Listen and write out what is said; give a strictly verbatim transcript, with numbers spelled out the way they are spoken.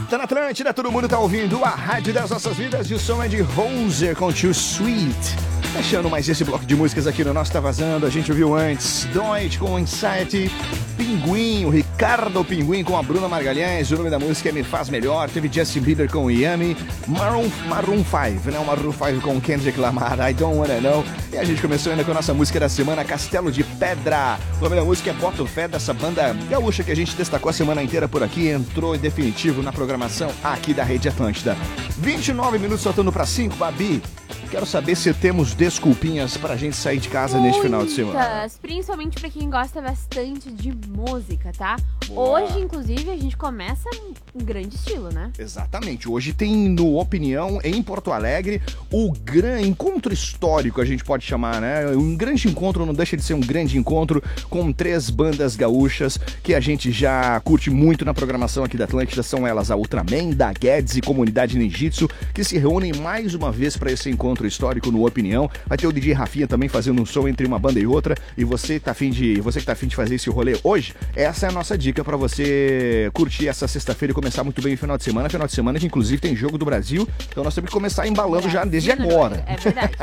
Tá na Atlântida, todo mundo tá ouvindo a Rádio das Nossas Vidas e o som é de Hoser com Too Sweet. Fechando mais esse bloco de músicas aqui no nosso Tá Vazando, a gente ouviu antes Deutsch com Insight, Pinguim, o Ricardo Pinguim com a Bruna Margalhães, o nome da música é Me Faz Melhor, teve Justin Bieber com Yami, Maroon, Maroon cinco, né? Maroon cinco com Kendrick Lamar, I Don't Wanna Know, e a gente começou ainda com a nossa música da semana, Castelo de Pedra. O nome da música é Boto Fé, dessa banda gaúcha que a gente destacou a semana inteira por aqui, entrou em definitivo na programação aqui da Rede Atlântida. vinte e nove minutos faltando para cinco, Babi. Quero saber se temos desculpinhas pra gente sair de casa Muitas, neste final de semana. Principalmente pra quem gosta bastante de música, tá? Boa. Hoje, inclusive, a gente começa em grande estilo, né? Exatamente. Hoje tem no Opinião, em Porto Alegre, o grande encontro histórico, a gente pode chamar, né? Um grande encontro, não deixa de ser um grande encontro com três bandas gaúchas que a gente já curte muito na programação aqui da Atlântida. São elas a Ultraman, da Guedes e Comunidade Ninjitsu, que se reúnem mais uma vez para esse encontro histórico no Opinião. Vai ter o D J Rafinha também fazendo um som entre uma banda e outra. E você, tá afim de, você que tá afim de fazer esse rolê hoje, essa é a nossa dica para você curtir essa sexta-feira e começar muito bem o final de semana. Final de semana que inclusive tem Jogo do Brasil, então nós temos que começar embalando já desde agora. É verdade.